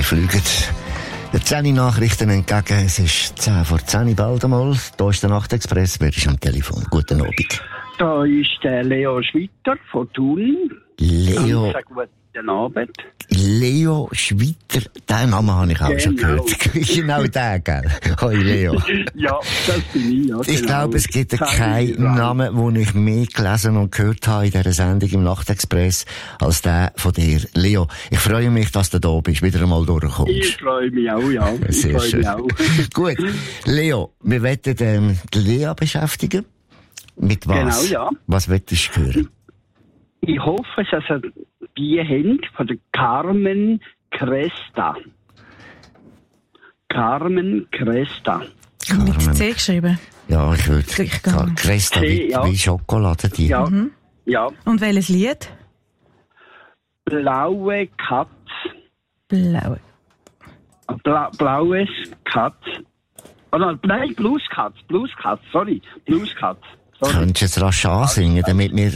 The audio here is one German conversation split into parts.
fliegen der 10 Nachrichten entgegen. Es ist 10 vor 10 bald einmal. Hier ist der Nachtexpress. Wer ist am Telefon? Guten Abend. Da ist der Leo Schwitter von Thun. Leo. Guten Abend. Leo Schwitter, den Namen habe ich auch schon gehört. Genau der, gell? Hoi Leo. Ja, das bin ich, ja. Ich glaube, es gibt keinen Namen, den ich mehr gelesen und gehört habe in dieser Sendung im Nachtexpress, als der von dir. Leo, ich freue mich, dass du da bist, wieder einmal durchkommst. Ich freue mich auch, ja. Sehr schön. Gut. Leo, wir wollen die Lea beschäftigen. Mit was? Genau, ja. Was möchtest du hören? Ich hoffe, dass ihr die habt von der Carmen Cresta. Carmen Cresta. Mit C geschrieben? Ja, ich würde... Cresta wie Schokolade. Die. Ja, ja. Und welches Lied? Blaue Katz. Blaue. Blaues Katz. Oh nein, Blueskatz. Sorry. Könntest du jetzt rasch ansingen, damit Lea...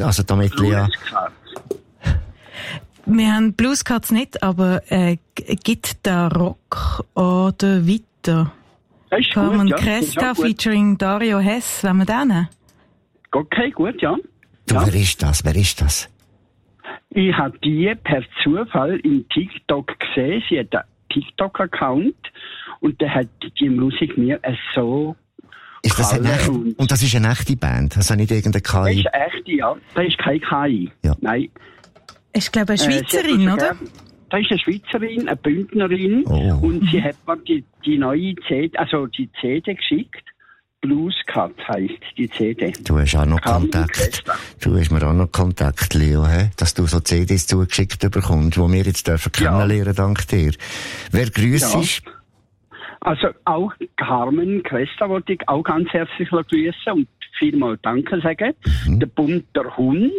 Wir haben Blueskatz nicht, aber gibt da Rock oder weiter? Carmen Cresta featuring Dario Hess, wenn wir den nehmen? Okay, gut, ja. Du, wer ist das? Ich habe die per Zufall in TikTok gesehen. Sie hat einen TikTok-Account und der hat die Musik mir so... Ist das und das ist eine echte Band? Also nicht irgendeine KI? Das ist eine echte, ja. Das ist keine KI. Ja. Nein. Ist, glaube ich, eine Schweizerin, oder? Das ist eine Schweizerin, eine Bündnerin. Oh. Und sie hat mir die neue CD, also die CD geschickt. Bluescat heisst die CD. Du hast auch noch Kontakt. Du hast mir auch noch Kontakt, Leo, dass du so CDs zugeschickt bekommst, die wir jetzt kennenlernen, dank dir. Wer grüßt ist? Also auch Carmen Cresta wollte ich auch ganz herzlich grüßen und vielmal Danke sagen. Der bunter Hund.